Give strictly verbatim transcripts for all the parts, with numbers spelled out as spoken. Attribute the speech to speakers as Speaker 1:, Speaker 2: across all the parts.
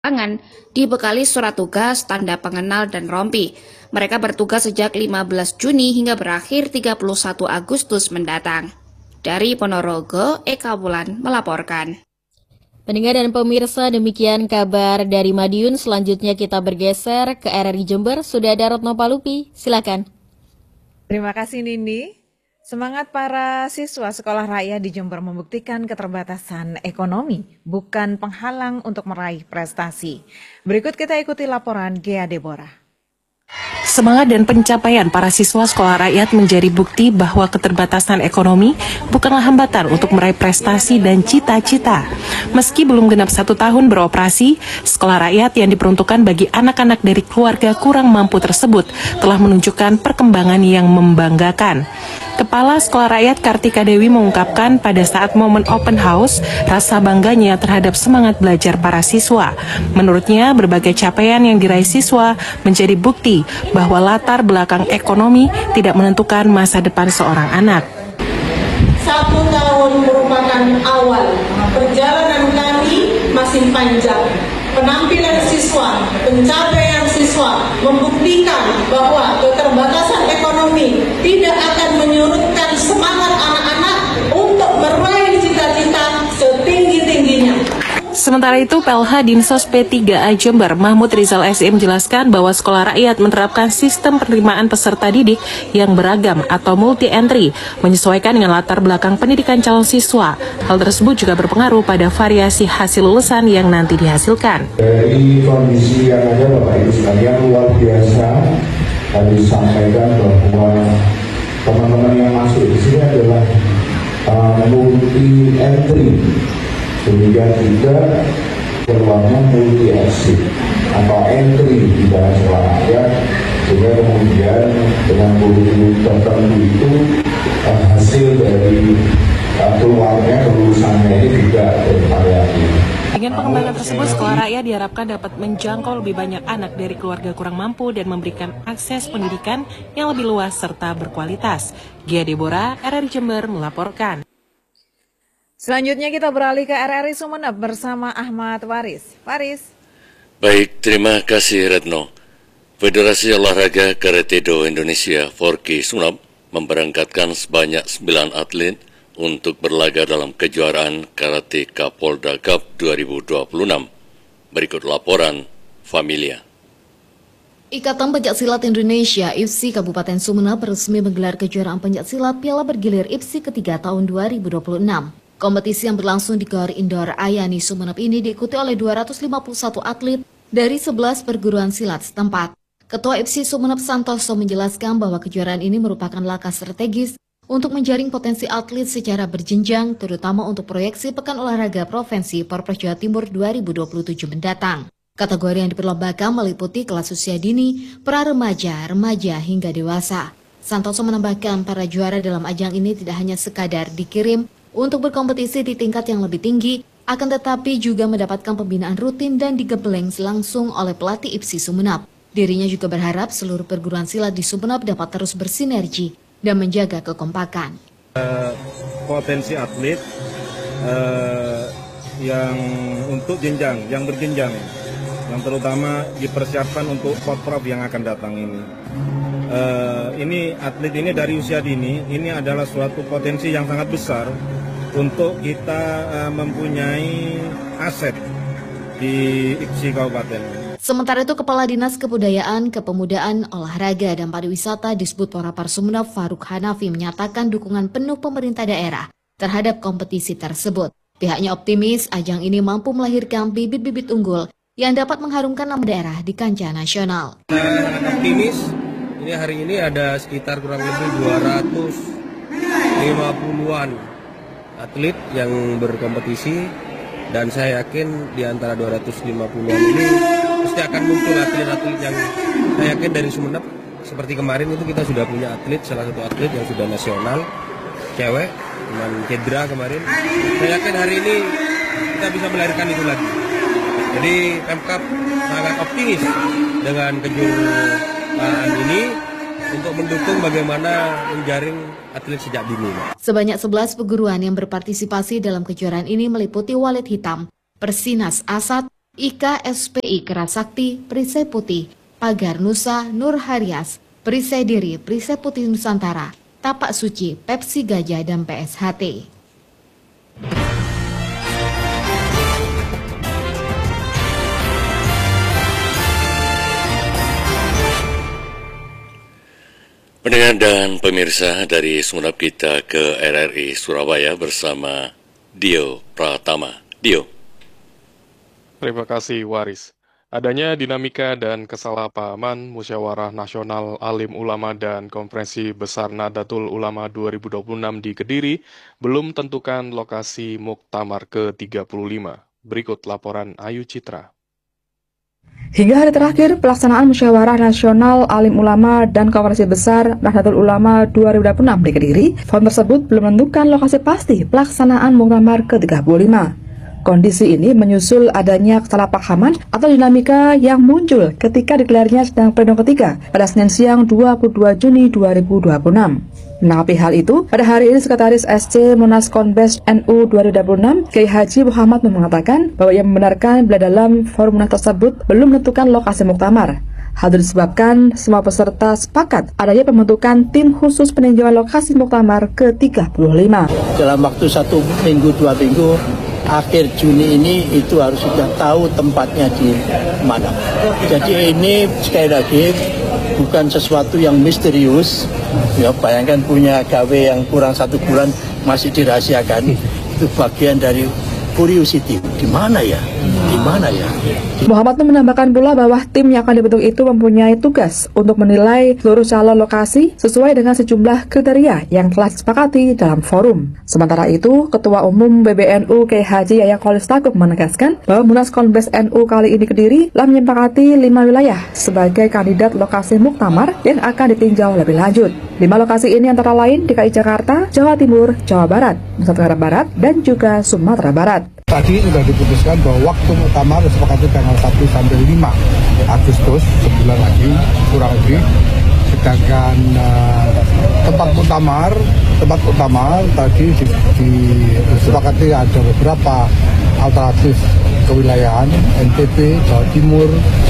Speaker 1: Tangan dibekali surat tugas, tanda pengenal, dan rompi. Mereka bertugas sejak lima belas Juni hingga berakhir tiga puluh satu Agustus mendatang. Dari Ponorogo, Eka Wulan melaporkan.
Speaker 2: Pendengar dan pemirsa, demikian kabar dari Madiun. Selanjutnya kita bergeser ke R R I Jember. Sudah ada Retno Palupi, silakan.
Speaker 3: Terima kasih Nindi. Semangat para siswa sekolah rakyat di Jember membuktikan keterbatasan ekonomi bukan penghalang untuk meraih prestasi. Berikut kita ikuti laporan Gea Deborah.
Speaker 4: Semangat dan pencapaian para siswa sekolah rakyat menjadi bukti bahwa keterbatasan ekonomi bukanlah hambatan untuk meraih prestasi dan cita-cita. Meski belum genap satu tahun beroperasi, sekolah rakyat yang diperuntukkan bagi anak-anak dari keluarga kurang mampu tersebut telah menunjukkan perkembangan yang membanggakan. Kepala Sekolah Rakyat Kartika Dewi mengungkapkan pada saat momen open house, rasa bangganya terhadap semangat belajar para siswa. Menurutnya, berbagai capaian yang diraih siswa menjadi bukti bahwa latar belakang ekonomi tidak menentukan masa depan seorang anak.
Speaker 5: Satu tahun merupakan awal, perjalanan kami masih panjang. Penampilan siswa, pencapaian siswa membuktikan bahwa keterbatasan ekonomi tidak akan menyurutkan semangat anak-anak untuk meraih cita-cita setinggi-tingginya.
Speaker 4: Sementara itu, P L H Dinsos P tiga A Jember, Mahmud Rizal S I menjelaskan bahwa sekolah rakyat menerapkan sistem penerimaan peserta didik yang beragam atau multi-entry, menyesuaikan dengan latar belakang pendidikan calon siswa. Hal tersebut juga berpengaruh pada variasi hasil lulusan yang nanti dihasilkan.
Speaker 6: Dari kondisi yang ada, Bapak Ibu sekalian, luar biasa, tadi disampaikan bahwa teman-teman yang masuk di sini adalah uh, multi-entry. Demikian juga peluangnya multi exit atau entry di dalam sekolah rakyat, sehingga kemudian dengan kurikulum tertentu itu uh, hasil dari uh, keluarnya kelulusannya ini juga bervariasi.
Speaker 4: Dengan pengembangan tersebut, sekolah rakyat diharapkan dapat menjangkau lebih banyak anak dari keluarga kurang mampu dan memberikan akses pendidikan yang lebih luas serta berkualitas. Gea Deborah, R R I Jember melaporkan.
Speaker 3: Selanjutnya kita beralih ke R R I Sumeneb bersama Ahmad Faris. Faris.
Speaker 7: Baik, terima kasih Retno. Federasi Olahraga Karate-Do Indonesia Forki Sumeneb memberangkatkan sebanyak sembilan atlet untuk berlaga dalam kejuaraan Karate Kapolda Cup dua ribu dua puluh enam. Berikut laporan Familia.
Speaker 2: Ikatan Pencaksilat Indonesia I P S I Kabupaten Sumeneb resmi menggelar kejuaraan pencaksilat Piala Bergilir I P S I ketiga tahun dua ribu dua puluh enam. Kompetisi yang berlangsung di Gor Indoor Ayani Sumeneb ini diikuti oleh dua ratus lima puluh satu atlet dari sebelas perguruan silat setempat. Ketua I P S I Sumeneb Santoso menjelaskan bahwa kejuaraan ini merupakan langkah strategis untuk menjaring potensi atlet secara berjenjang, terutama untuk proyeksi Pekan Olahraga Provinsi Porpres Jawa Timur dua ribu dua puluh tujuh mendatang. Kategori yang diperlombakan meliputi kelas usia dini, pra-remaja, remaja, hingga dewasa. Santoso menambahkan para juara dalam ajang ini tidak hanya sekadar dikirim untuk berkompetisi di tingkat yang lebih tinggi, akan tetapi juga mendapatkan pembinaan rutin dan digembleng langsung oleh pelatih I P S I Sumeneb. Dirinya juga berharap seluruh perguruan silat di Sumeneb dapat terus bersinergi dan menjaga kekompakan.
Speaker 8: Uh, potensi atlet uh, yang untuk jenjang, yang berjenjang, yang terutama dipersiapkan untuk Porprov yang akan datang ini. Uh, ini atlet ini dari usia dini, ini adalah suatu potensi yang sangat besar untuk kita uh, mempunyai aset di I P S I Kabupaten.
Speaker 2: Sementara itu, Kepala Dinas Kebudayaan, Kepemudaan, Olahraga, dan Pariwisata Disbud Porapar Sumeneb Faruk Hanafi menyatakan dukungan penuh pemerintah daerah terhadap kompetisi tersebut. Pihaknya optimis ajang ini mampu melahirkan bibit-bibit unggul yang dapat mengharumkan nama daerah di kancah nasional.
Speaker 8: Nah, optimis, ini hari ini ada sekitar kurang lebih dua ratus lima puluhan atlet yang berkompetisi, dan saya yakin di antara dua ratus lima puluhan ini pasti akan muncul atlet-atlet yang saya yakin dari Sumeneb. Seperti kemarin itu kita sudah punya atlet, salah satu atlet yang sudah nasional, cewek, teman Kedra kemarin. Saya yakin hari ini kita bisa melahirkan itu lagi. Jadi Pemkab sangat optimis dengan kejuaraan ini untuk mendukung bagaimana menjaring atlet sejak dini.
Speaker 2: Sebanyak sebelas perguruan yang berpartisipasi dalam kejuaraan ini meliputi Walet Hitam, Persinas Asad, I K S P I Kerasakti, Perisai Putih, Pagar Nusa, Nur Haryas, Perisai Diri, Perisai Putih Nusantara, Tapak Suci, Pepsi Gajah, dan P S H T.
Speaker 7: Pendengar dan pemirsa, dari Sumeneb kita ke R R I Surabaya bersama Dio Pratama. Dio.
Speaker 9: Terima kasih, Waris. Adanya dinamika dan kesalahpahaman Musyawarah Nasional Alim Ulama dan Konferensi Besar Nahdlatul Ulama dua ribu dua puluh enam di Kediri belum tentukan lokasi Muktamar ke tiga puluh lima. Berikut laporan Ayu Citra.
Speaker 10: Hingga hari terakhir pelaksanaan Musyawarah Nasional Alim Ulama dan Konferensi Besar Nahdlatul Ulama dua ribu dua puluh enam di Kediri, forum tersebut belum menentukan lokasi pasti pelaksanaan Muktamar ke tiga puluh lima. Kondisi ini menyusul adanya kesalahpahaman atau dinamika yang muncul ketika digelarnya sidang pleno ketiga pada Senin siang dua puluh dua Juni dua ribu dua puluh enam. Menanggapi hal itu, pada hari ini Sekretaris S C Munas Konbes N U dua ribu dua puluh enam, Kiai Haji Muhammad mengatakan bahwa ia membenarkan bila dalam forum Munas tersebut belum menentukan lokasi muktamar. Hal itu disebabkan semua peserta sepakat adanya pembentukan tim khusus peninjauan lokasi muktamar ke tiga puluh lima.
Speaker 11: Dalam waktu satu minggu, dua minggu, akhir Juni ini itu harus sudah tahu tempatnya di mana. Jadi ini sekali lagi bukan sesuatu yang misterius. Ya, bayangkan punya gawe yang kurang satu bulan masih dirahasiakan. Itu bagian dari curiosity. Di mana ya? Di mana ya?
Speaker 10: Muhammad menambahkan pula bahwa tim yang akan dibentuk itu mempunyai tugas untuk menilai seluruh calon lokasi sesuai dengan sejumlah kriteria yang telah disepakati dalam forum. Sementara itu, Ketua Umum B B N U Kiai Haji Yahya Khalil Stakuf menegaskan bahwa Munas Konbes N U kali ini Kediri telah menyepakati lima wilayah sebagai kandidat lokasi muktamar yang akan ditinjau lebih lanjut. Lima lokasi ini antara lain D K I Jakarta, Jawa Timur, Jawa Barat, Nusa Tenggara Barat, dan juga Sumatera Barat.
Speaker 6: Tadi sudah diputuskan bahwa waktu muktamar disepakati tanggal satu sampai lima Agustus, sebulan lagi kurang lebih. Sedangkan uh, tempat muktamar, tempat muktamar tadi disepakati ada beberapa alternatif kewilayahan, N T B, Jawa Timur,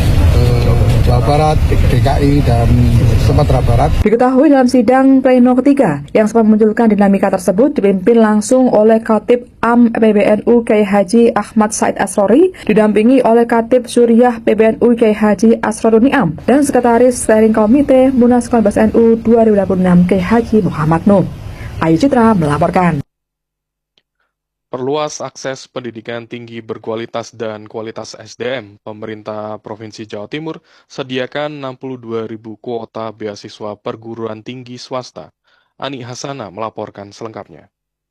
Speaker 6: uh, Jawa Barat, D K I, dan Sumatera Barat.
Speaker 10: Diketahui dalam sidang pleno ketiga yang sempat memunculkan dinamika tersebut dipimpin langsung oleh Khatib Am P B N U Kiai Haji Ahmad Said Asrori, didampingi oleh Khatib Suriah P B N U Kiai Haji Asrorun Niam, dan Sekretaris Steering Komite Munas Konbes N U dua ribu dua puluh enam Kiai Haji Muhammad Nuh. Ayu Citra melaporkan.
Speaker 9: Perluas akses pendidikan tinggi berkualitas dan kualitas S D M, pemerintah Provinsi Jawa Timur sediakan enam puluh dua ribu kuota beasiswa perguruan tinggi swasta. Ani Hasana melaporkan selengkapnya.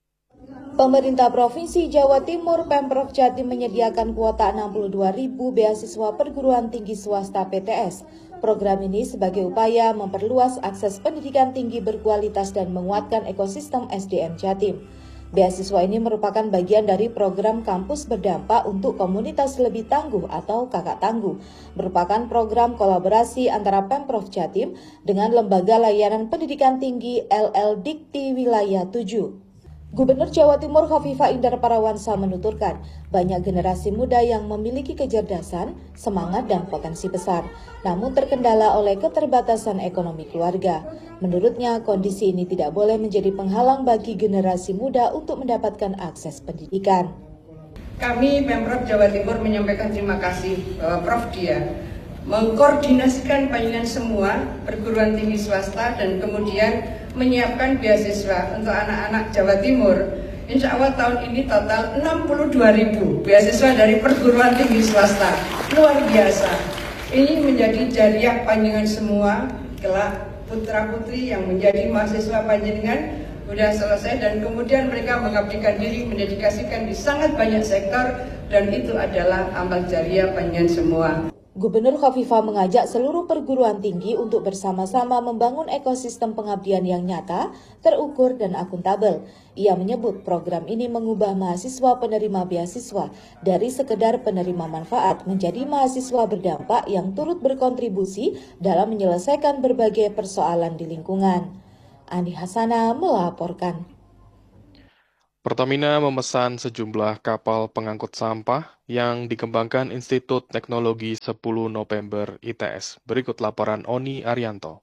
Speaker 12: Pemerintah Provinsi Jawa Timur Pemprov Jatim menyediakan kuota enam puluh dua ribu beasiswa perguruan tinggi swasta P T S. Program ini sebagai upaya memperluas akses pendidikan tinggi berkualitas dan menguatkan ekosistem S D M Jatim. Beasiswa ini merupakan bagian dari program Kampus Berdampak untuk Komunitas Lebih Tangguh atau Kakak Tangguh, merupakan program kolaborasi antara Pemprov Jatim dengan Lembaga Layanan Pendidikan Tinggi L L Dikti Wilayah tujuh. Gubernur Jawa Timur Khofifah Indar Parawansa menuturkan, banyak generasi muda yang memiliki kecerdasan, semangat, dan potensi besar, namun terkendala oleh keterbatasan ekonomi keluarga. Menurutnya, kondisi ini tidak boleh menjadi penghalang bagi generasi muda untuk mendapatkan akses pendidikan.
Speaker 13: Kami Pemprov Jawa Timur menyampaikan terima kasih bahwa Prof Dia mengkoordinasikan panjenengan semua perguruan tinggi swasta dan kemudian menyiapkan beasiswa untuk anak-anak Jawa Timur. Insya Allah tahun ini total enam puluh dua ribu beasiswa dari perguruan tinggi swasta. Luar biasa. Ini menjadi jariah panjenengan semua, kelak putra-putri yang menjadi mahasiswa panjenengan sudah selesai dan kemudian mereka mengabdikan diri, mendedikasikan di sangat banyak sektor dan itu adalah amal jariah panjenengan semua.
Speaker 12: Gubernur Khofifah mengajak seluruh perguruan tinggi untuk bersama-sama membangun ekosistem pengabdian yang nyata, terukur, dan akuntabel. Ia menyebut program ini mengubah mahasiswa penerima beasiswa dari sekedar penerima manfaat menjadi mahasiswa berdampak yang turut berkontribusi dalam menyelesaikan berbagai persoalan di lingkungan. Ani Hasana melaporkan.
Speaker 9: Pertamina memesan sejumlah kapal pengangkut sampah yang dikembangkan Institut Teknologi sepuluh November I T S. Berikut laporan Oni Arianto.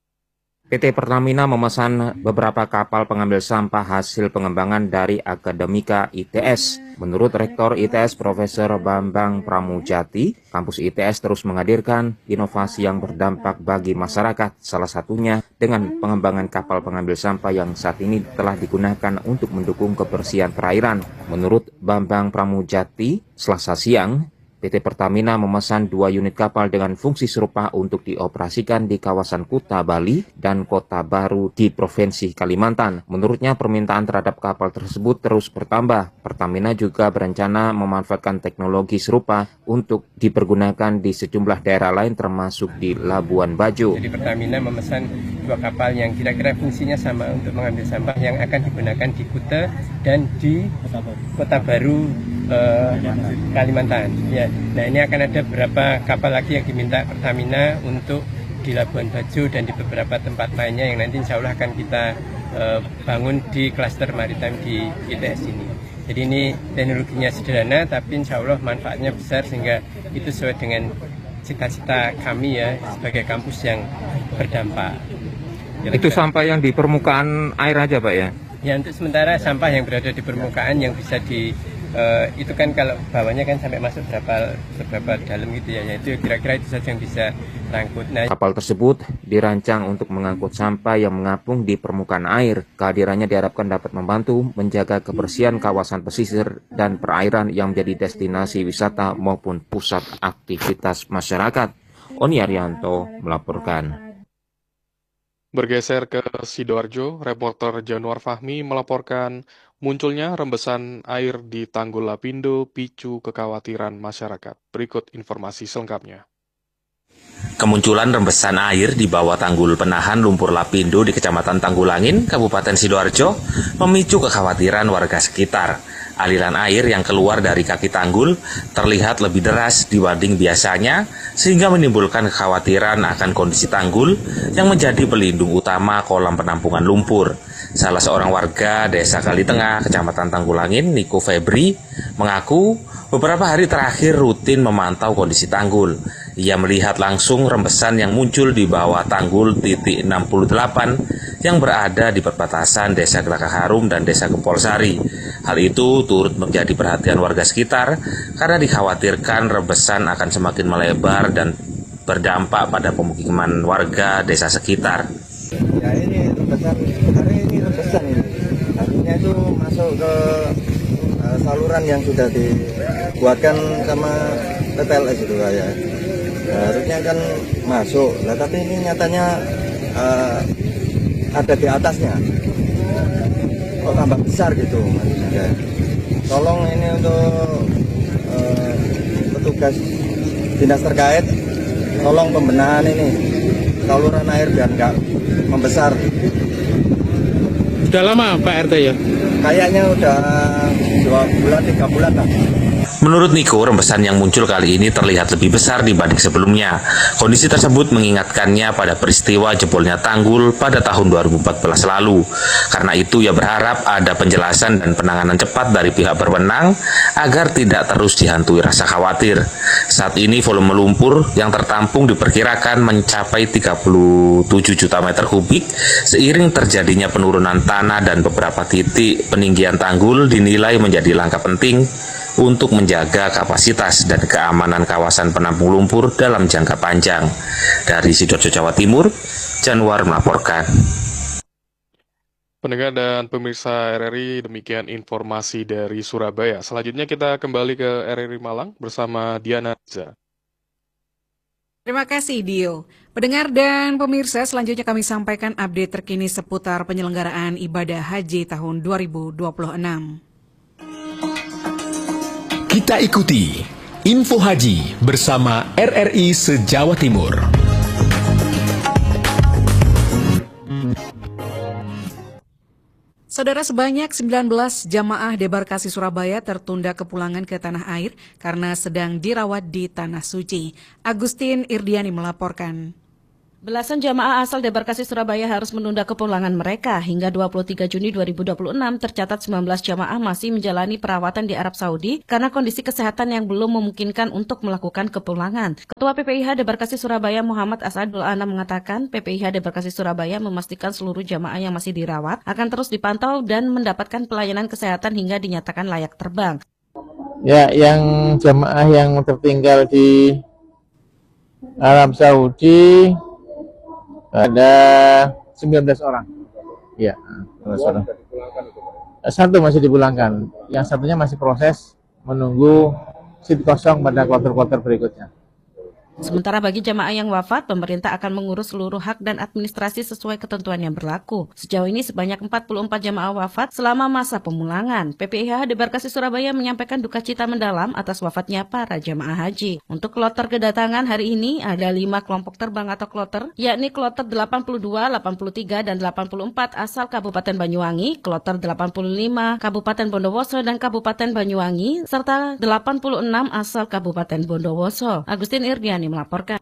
Speaker 14: P T Pertamina memesan beberapa kapal pengambil sampah hasil pengembangan dari Akademika I T S. Menurut Rektor I T S Profesor Bambang Pramujati, kampus I T S terus menghadirkan inovasi yang berdampak bagi masyarakat, salah satunya dengan pengembangan kapal pengambil sampah yang saat ini telah digunakan untuk mendukung kebersihan perairan. Menurut Bambang Pramujati, Selasa siang, P T Pertamina memesan dua unit kapal dengan fungsi serupa untuk dioperasikan di kawasan Kuta Bali dan Kota Baru di Provinsi Kalimantan. Menurutnya permintaan terhadap kapal tersebut terus bertambah. Pertamina juga berencana memanfaatkan teknologi serupa untuk dipergunakan di sejumlah daerah lain termasuk di Labuan Bajo.
Speaker 15: Jadi Pertamina memesan dua kapal yang kira-kira fungsinya sama untuk mengambil sampah yang akan digunakan di Kuta dan di Kota Baru eh, Kalimantan. Ya. Nah, ini akan ada beberapa kapal lagi yang diminta Pertamina untuk di Labuan Bajo dan di beberapa tempat lainnya yang nanti insya Allah akan kita uh, bangun di klaster maritime di I T S ini. Jadi ini teknologinya sederhana tapi insya Allah manfaatnya besar sehingga itu sesuai dengan cita-cita kami ya sebagai kampus yang berdampak. Kira-kira.
Speaker 14: Itu sampah yang di permukaan air aja Pak ya?
Speaker 15: Ya untuk sementara sampah yang berada di permukaan yang bisa di Uh, itu kan kalau bawahnya kan sampai masuk berapa seberapa dalam gitu ya, itu kira-kira itu saja yang bisa rangkut. Nah,
Speaker 14: kapal tersebut dirancang untuk mengangkut sampah yang mengapung di permukaan air. Kehadirannya diharapkan dapat membantu menjaga kebersihan kawasan pesisir dan perairan yang menjadi destinasi wisata maupun pusat aktivitas masyarakat. Oni Arianto melaporkan.
Speaker 9: Bergeser ke Sidoarjo, reporter Januar Fahmi melaporkan munculnya rembesan air di Tanggul Lapindo picu kekhawatiran masyarakat. Berikut informasi selengkapnya.
Speaker 16: Kemunculan rembesan air di bawah tanggul penahan lumpur Lapindo di Kecamatan Tanggulangin, Kabupaten Sidoarjo, memicu kekhawatiran warga sekitar. Aliran air yang keluar dari kaki tanggul terlihat lebih deras dibanding biasanya, sehingga menimbulkan kekhawatiran akan kondisi tanggul yang menjadi pelindung utama kolam penampungan lumpur. Salah seorang warga Desa Kalitengah, Kecamatan Tanggulangin, Niko Febri, mengaku beberapa hari terakhir rutin memantau kondisi tanggul. Ia melihat langsung rembesan yang muncul di bawah tanggul titik enam puluh delapan yang berada di perbatasan Desa Gelakaharum dan Desa Gempolsari. Hal itu turut menjadi perhatian warga sekitar karena dikhawatirkan rembesan akan semakin melebar dan berdampak pada pemukiman warga desa sekitar.
Speaker 17: Ya ini rembesan, hari ini rembesan ini. Artinya itu masuk ke uh, saluran yang sudah dibuatkan sama P T L S itu ya. Nah, harusnya kan masuk, nah tapi ini nyatanya uh, ada di atasnya. Kok tambah besar gitu maksudnya. Tolong ini untuk uh, petugas dinas terkait, tolong pembenahan ini saluran air biar nggak membesar.
Speaker 18: Sudah lama Pak R T ya?
Speaker 17: Kayaknya udah dua bulan, tiga bulan lah.
Speaker 16: Menurut Niko, rembesan yang muncul kali ini terlihat lebih besar dibanding sebelumnya. Kondisi tersebut mengingatkannya pada peristiwa jebolnya tanggul pada tahun dua ribu empat belas lalu. Karena itu ia berharap ada penjelasan dan penanganan cepat dari pihak berwenang agar tidak terus dihantui rasa khawatir. Saat ini volume lumpur yang tertampung diperkirakan mencapai tiga puluh tujuh juta meter kubik. Seiring terjadinya penurunan tanah dan beberapa titik peninggian tanggul dinilai menjadi langkah penting untuk menjaga kapasitas dan keamanan kawasan penampung lumpur dalam jangka panjang. Dari Sidoarjo, Jawa Timur, Januar melaporkan.
Speaker 9: Pendengar dan pemirsa R R I, demikian informasi dari Surabaya. Selanjutnya kita kembali ke R R I Malang bersama Diana Za.
Speaker 19: Terima kasih Dio. Pendengar dan pemirsa, selanjutnya kami sampaikan update terkini seputar penyelenggaraan ibadah haji tahun dua ribu dua puluh enam.
Speaker 20: Kita ikuti Info Haji bersama R R I se-Jawa Timur.
Speaker 19: Saudara, sebanyak sembilan belas jamaah debarkasi Surabaya tertunda kepulangan ke tanah air karena sedang dirawat di Tanah Suci. Agustin Irdiani melaporkan.
Speaker 18: Belasan jamaah asal Debarkasi Surabaya harus menunda kepulangan mereka. Hingga dua puluh tiga Juni dua ribu dua puluh enam tercatat sembilan belas jamaah masih menjalani perawatan di Arab Saudi karena kondisi kesehatan yang belum memungkinkan untuk melakukan kepulangan. Ketua P P I H Debarkasi Surabaya Muhammad Asadul Anam mengatakan P P I H Debarkasi Surabaya memastikan seluruh jamaah yang masih dirawat akan terus dipantau dan mendapatkan pelayanan kesehatan hingga dinyatakan layak terbang.
Speaker 21: Ya, yang jamaah yang tertinggal di Arab Saudi ada sembilan belas orang. Ya, sembilan belas orang. Satu masih dipulangkan, yang satunya masih proses menunggu seat kosong pada kloter-kloter berikutnya.
Speaker 18: Sementara bagi jamaah yang wafat, pemerintah akan mengurus seluruh hak dan administrasi sesuai ketentuan yang berlaku. Sejauh ini sebanyak empat puluh empat jamaah wafat selama masa pemulangan. P P I H Debarkasi Surabaya menyampaikan duka cita mendalam atas wafatnya para jamaah haji. Untuk kloter kedatangan hari ini ada lima kelompok terbang atau kloter, yakni kloter delapan puluh dua, delapan puluh tiga, dan delapan puluh empat asal Kabupaten Banyuwangi, kloter delapan puluh lima Kabupaten Bondowoso dan Kabupaten Banyuwangi, serta delapan puluh enam asal Kabupaten Bondowoso. Agustin Irdiani melaporkan.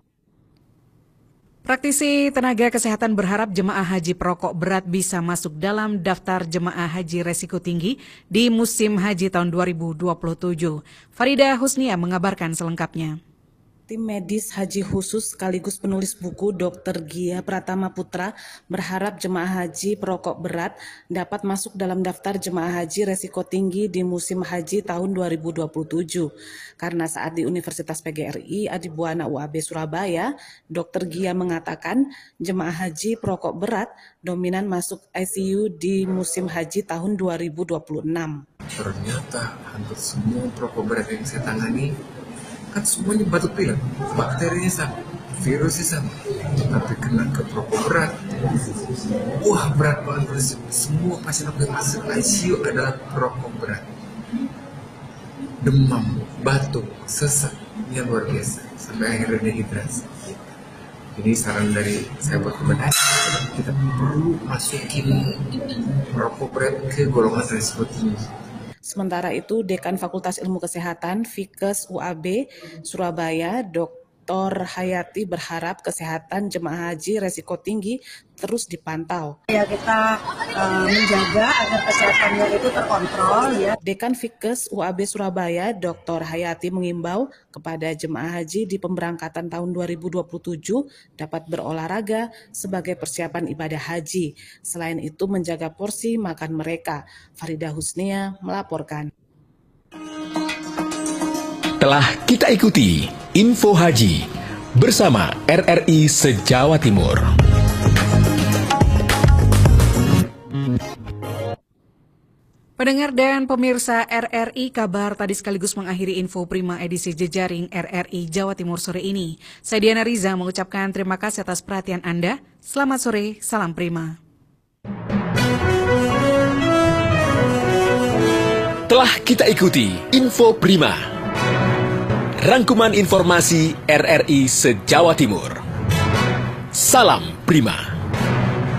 Speaker 19: Praktisi tenaga kesehatan berharap jemaah haji perokok berat bisa masuk dalam daftar jemaah haji resiko tinggi di musim haji tahun dua ribu dua puluh tujuh. Farida Husnia mengabarkan selengkapnya.
Speaker 22: Tim medis haji khusus sekaligus penulis buku Dokter Gia Pratama Putra berharap jemaah haji perokok berat dapat masuk dalam daftar jemaah haji resiko tinggi di musim haji tahun dua ribu dua puluh tujuh. Karena saat di Universitas P G R I Adibuana U A B Surabaya, Dokter Gia mengatakan jemaah haji perokok berat dominan masuk I C U di musim haji tahun dua ribu dua puluh enam.
Speaker 23: Ternyata hampir semua perokok berat yang saya tangani kan semuanya batuk pilek, bakterinya sama, virusnya sama, tapi kena ke perokok berat. Wah, berat banget. Semua pasien yang masuk I C U adalah perokok berat. Demam, batuk, sesak, yang luar biasa, sampai akhirnya dehidrasi. Jadi saran dari saya buat rekomendasi, kita perlu masukin perokok berat ke golongan risiko tinggi.
Speaker 22: Sementara itu, Dekan Fakultas Ilmu Kesehatan Fikes U A B Surabaya, Doktor Hayati berharap kesehatan jemaah haji resiko tinggi terus dipantau.
Speaker 24: Ya, kita uh, menjaga agar kesehatannya itu terkontrol. Ya.
Speaker 22: Dekan Fikes U A B Surabaya, Doktor Hayati mengimbau kepada jemaah haji di pemberangkatan tahun dua ribu dua puluh tujuh dapat berolahraga sebagai persiapan ibadah haji. Selain itu menjaga porsi makan mereka. Farida Husnia melaporkan.
Speaker 20: Telah kita ikuti Info Haji bersama R R I se-Jawa Timur.
Speaker 19: Pendengar dan pemirsa R R I, kabar tadi sekaligus mengakhiri Info Prima edisi jejaring R R I Jawa Timur sore ini. Saya Diana Riza mengucapkan terima kasih atas perhatian Anda. Selamat sore, salam Prima.
Speaker 20: Telah kita ikuti Info Prima, rangkuman informasi R R I se-Jawa Timur. Salam Prima.